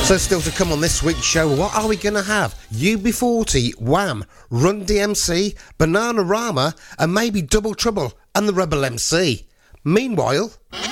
So still to come on this week's show, what are we going to have? UB40, Wham, Run DMC, Bananarama, and maybe Double Trouble and the Rebel MC. Meanwhile...